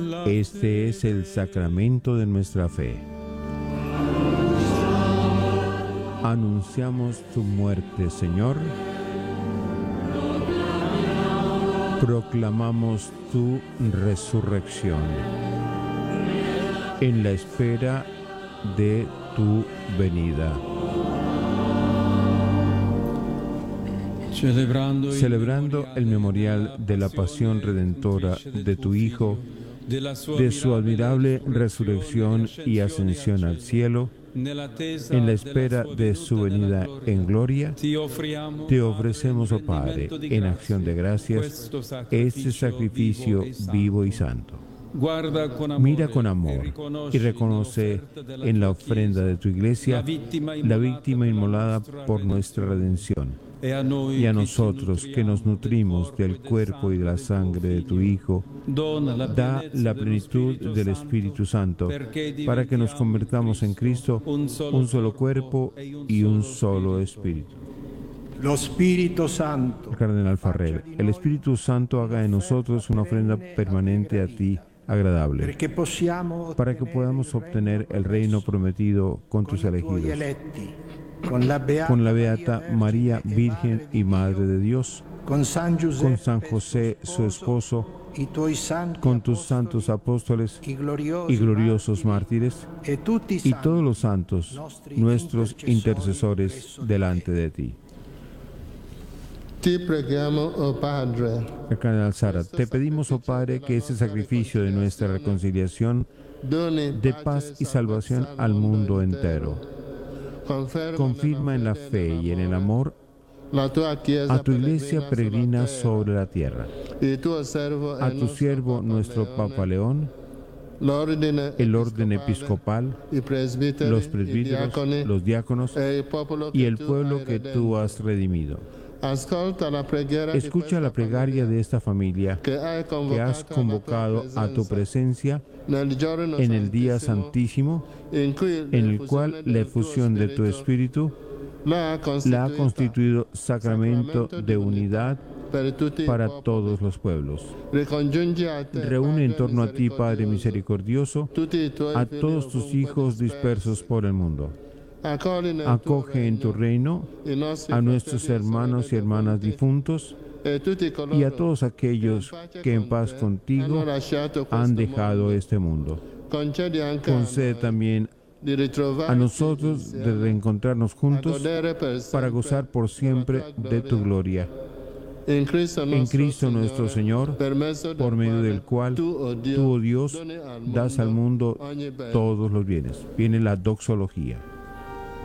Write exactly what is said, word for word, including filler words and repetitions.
Este es el sacramento de nuestra fe. Anunciamos tu muerte, Señor. Proclamamos tu resurrección en la espera de tu venida. Celebrando el memorial de la pasión redentora de tu Hijo, de su admirable resurrección y ascensión al cielo, en la espera de su venida en gloria, te ofrecemos, oh Padre, en acción de gracias, este sacrificio vivo y santo. Mira con amor y reconoce en la ofrenda de tu Iglesia la víctima inmolada por nuestra redención. Y a nosotros que nos nutrimos del cuerpo y de la sangre de tu Hijo, da la plenitud del Espíritu Santo para que nos convertamos en Cristo, un solo cuerpo y un solo Espíritu. Lo Espíritu Santo. Cardenal Farrell, el Espíritu Santo haga en nosotros una ofrenda permanente a ti, agradable, para que podamos obtener el reino prometido con tus elegidos, con la Beata María, Virgen y Madre de Dios, con San José, su esposo, con tus santos apóstoles y gloriosos mártires, y todos los santos, nuestros intercesores delante de ti. Ti preghiamo, oh Padre. El Cardenal Sara, te pedimos, oh Padre, que ese sacrificio de nuestra reconciliación dé paz y salvación al mundo entero. Confirma en la fe y en el amor a tu Iglesia peregrina sobre la tierra, a tu siervo, nuestro Papa León, el orden episcopal, los presbíteros, los diáconos y el pueblo que tú has redimido. Escucha la plegaria de esta familia que has convocado a tu presencia en el día santísimo, en el cual la efusión de tu Espíritu la ha constituido sacramento de unidad para todos los pueblos. Reúne en torno a ti, Padre misericordioso, a todos tus hijos dispersos por el mundo. Acoge en tu reino a nuestros hermanos y hermanas difuntos y a todos aquellos que en paz contigo han dejado este mundo. Concede también a nosotros de reencontrarnos juntos para gozar por siempre de tu gloria. En Cristo nuestro Señor, por medio del cual tú, oh Dios, das al mundo todos los bienes. Viene la doxología.